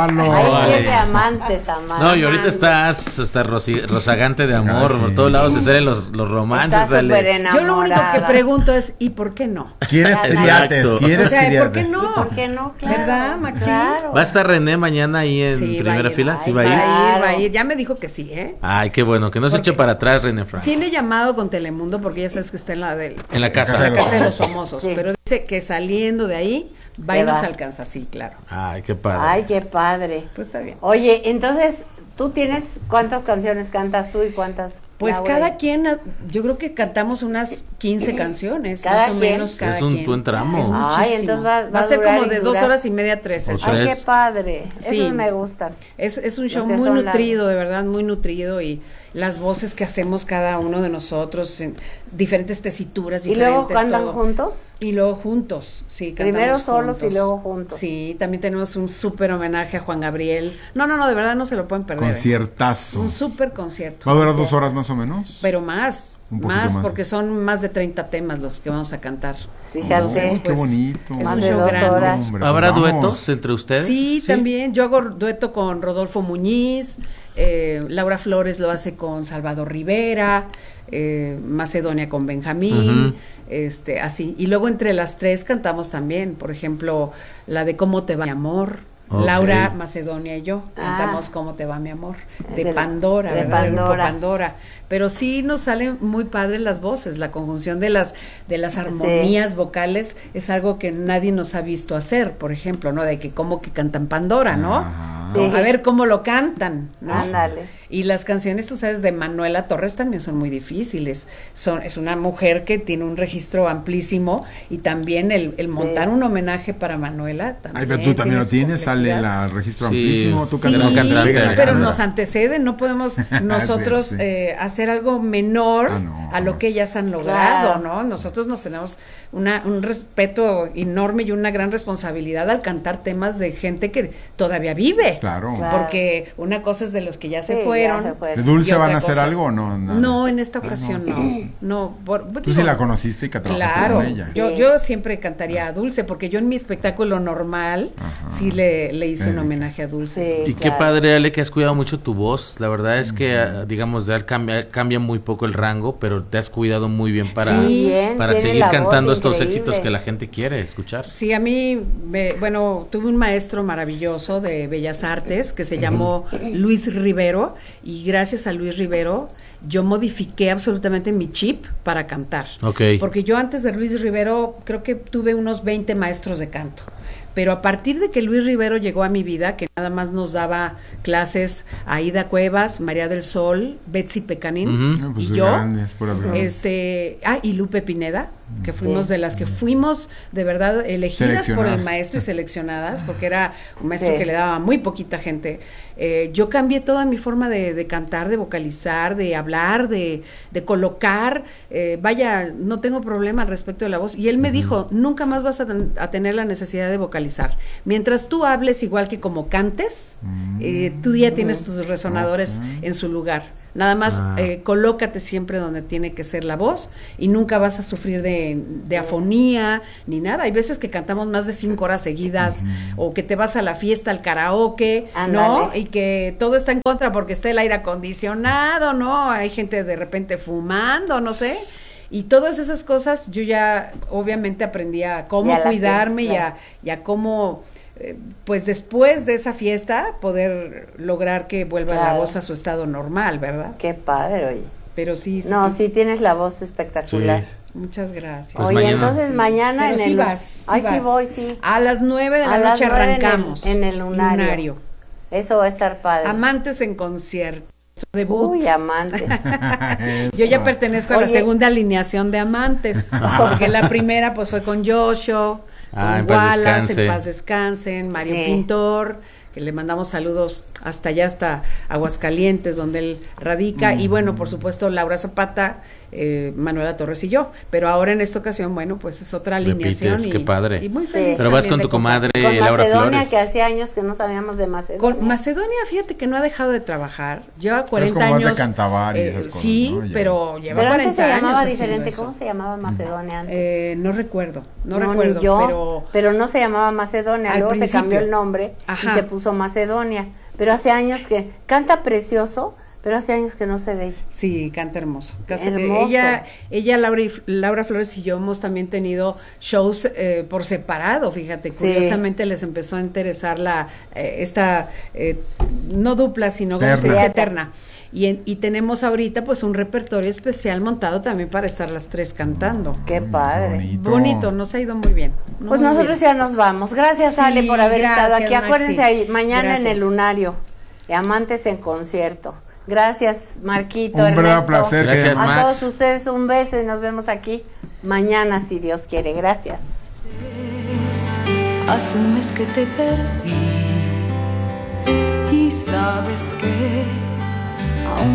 Lávalo. Hay 7 amantes, Amanda. No, y ahorita estás hasta rozagante de amor, por todos lados te salen los romances. Está súper enamorada. Yo lo único que pregunto es, ¿y por qué no? ¿Quieres triates? ¿Quieres O sea, triates? ¿por qué no? ¿Por qué no? Claro, ¿Verdad, Maxi? claro. ¿Va a estar René mañana ahí en Sí, primera va a ir. fila? ¿Sí Ay, va a ir? Claro. Va a ir. Ya me dijo que sí, ¿eh? Ay, qué bueno, que no se eche para atrás René Frank. Tiene llamado con Telemundo porque ya sabes que está en la casa. de los famosos. Sí. Pero dice que saliendo de ahí va y Se nos va. alcanza, sí, claro. Ay, qué padre. Ay, qué padre. Pues está bien. Oye, entonces, ¿tú tienes cuántas canciones cantas tú y cuántas? Pues Laura? cada quien, yo creo que cantamos unas 15 canciones, Cada más o quien. menos cada Es un quien. buen tramo. Es Ay, muchísimo. entonces va a a ser durar como y de durar. 2 horas y media, 3. O el show. Ay, tres. qué padre. Sí. Esos me gustan. Es un show Los que muy son nutrido, de verdad, muy nutrido, y las voces que hacemos cada uno de nosotros, en diferentes tesituras, ¿Y diferentes. luego cantan todo. juntos? Y luego juntos, sí, cantamos Primero solos juntos. y luego juntos. Sí, también tenemos un súper homenaje a Juan Gabriel. No, de verdad no se lo pueden perder. Conciertazo. Un súper concierto. ¿Va a durar 2 horas más o menos? Pero más, Un poquito más. porque son más de 30 temas los que vamos a cantar. Fíjate. Entonces, Qué pues, bonito. Es Más un de show 2 grande. horas. Hombre, ¿Habrá pues vamos. duetos entre ustedes? Sí, también. Yo hago dueto con Rodolfo Muñiz, Laura Flores lo hace con Salvador Rivera, Macedonia con Benjamín, así. Y luego entre las tres cantamos también, por ejemplo, la de ¿Cómo te va mi amor? Ok. Laura, Macedonia y yo cantamos Ah. ¿Cómo te va mi amor? De De Pandora, de ¿verdad? Del grupo Pandora. Pandora. Pero sí nos salen muy padres las voces, la conjunción de las armonías vocales es algo que nadie nos ha visto hacer, por ejemplo, ¿no? De que cómo que cantan Pandora, ¿no? Ajá. Sí. A ver cómo lo cantan, ¿no? Ándale. Y las canciones, tú sabes, de Manuela Torres también son muy difíciles. Es una mujer que tiene un registro amplísimo y también el montar un homenaje para Manuela también. Ay, pero tú también lo tiene tienes, su sale complejidad. el registro Sí, amplísimo. Tú sí, cantas no cantante. Sí, Venga, pero Alejandra. nos anteceden, no podemos nosotros Sí, sí. hacer algo menor No, a lo jamás. que ellas han logrado, Claro. ¿no? Nosotros nos tenemos un respeto enorme y una gran responsabilidad al cantar temas de gente que todavía vive. Claro. Claro. Porque una cosa es de los que ya se Sí, ya fueron. se fueron. ¿De Dulce Y van otra a hacer cosa. algo o no? Nada. No, en esta ocasión no. no. Tú sí la conociste y que trabajaste Claro, con ella. yo siempre cantaría a Dulce, porque yo en mi espectáculo normal Ajá. sí le hice un Erika. homenaje a Dulce. Sí, Y qué claro. padre, Ale, que has cuidado mucho tu voz. La verdad es que, digamos, de cambia muy poco el rango, pero te has cuidado muy bien para, Sí, bien, para tiene seguir la voz cantando estos increíble. éxitos que la gente quiere escuchar. Sí, a mí, tuve un maestro maravilloso de Bellas Artes que se llamó Luis Rivero, y gracias a Luis Rivero yo modifiqué absolutamente mi chip para cantar. Ok. Porque yo antes de Luis Rivero creo que tuve unos 20 maestros de canto. Pero a partir de que Luis Rivero llegó a mi vida, que nada más nos daba clases Aida Cuevas, María del Sol, Betsy Pecanins No, pues y yo, grandes, puras grandes. y Lupe Pineda, que fuimos de las que fuimos de verdad elegidas por el Seleccionadas. maestro y seleccionadas, porque era un maestro Sí. que le daba muy poquita gente. Yo cambié toda mi forma de cantar, de vocalizar, de hablar, de colocar. Vaya, no tengo problema al respecto de la voz. Y él me dijo, nunca más vas a tener la necesidad de vocalizar. Mientras tú hables igual que como cantes, tú ya tienes tus resonadores en su lugar. Nada más colócate siempre donde tiene que ser la voz y nunca vas a sufrir de afonía ni nada. Hay veces que cantamos más de 5 horas seguidas o que te vas a la fiesta, al karaoke, ¿no? Ándale. Y que todo está en contra porque está el aire acondicionado, ¿no? Hay gente de repente fumando, no sé. Y todas esas cosas yo ya obviamente aprendí a cómo Ya las cuidarme tienes, claro. y a cómo, pues después de esa fiesta, poder lograr que vuelva la Claro. voz a su estado normal, ¿verdad? Qué padre, oye. Pero sí, No, sí tienes la voz espectacular. Sí. Muchas gracias. Pues Oye, mañana. entonces mañana Pero en sí el... vas, Ay, sí vas. voy, sí. A las 9 de A la las noche 9 arrancamos. en el lunario. Eso va a estar padre. Amantes en concierto. Su debut. Uy, amante. Yo ya Eso. pertenezco a la Oye. segunda alineación de Amantes, porque la primera pues fue con Joshua, Ah, con en paz Wallace, descanse. en paz descansen, Mario Sí. Pintor, que le mandamos saludos hasta allá, hasta Aguascalientes, donde él radica, y bueno, por supuesto, Laura Zapata, Manuela Torres y yo. Pero ahora en esta ocasión, bueno, pues es otra alineación. Repites, qué padre. Y muy feliz. Pero vas con tu comadre Con Laura Macedonia, Flores. que hacía años que no sabíamos de Macedonia. Con Macedonia, fíjate que no ha dejado de trabajar. Lleva 40 como más años. de Cantabar y esas cosas, sí, ¿no? Ya. pero lleva Pero 40 antes se llamaba años diferente. haciendo ¿Cómo eso. se llamaba Macedonia antes? No recuerdo, no Ni recuerdo, yo, pero no se llamaba Macedonia. Al Luego se principio. cambió el nombre Ajá. y se puso Macedonia. Pero hace años que canta precioso, pero hace años que no se ve. Sí, canta hermoso. Hermoso. Ella Laura Flores y yo hemos también tenido shows por separado, fíjate, Sí. curiosamente les empezó a interesar esta, no dupla, sino como se Terna. dice, terna. Y tenemos ahorita pues un repertorio especial montado también para estar las tres cantando. Qué padre. Bonito, nos ha ido muy bien. Pues nosotros ya nos vamos. Gracias, Sí, Ale, por haber estado gracias, aquí. Acuérdense Maxi. ahí, mañana Gracias. en el Lunario, Amantes en concierto. Gracias, Marquito, Un verdadero Ernesto. placer. Gracias, que- A Max. todos ustedes un beso y nos vemos aquí mañana, si Dios quiere. Gracias. Hace un mes que te perdí y sabes que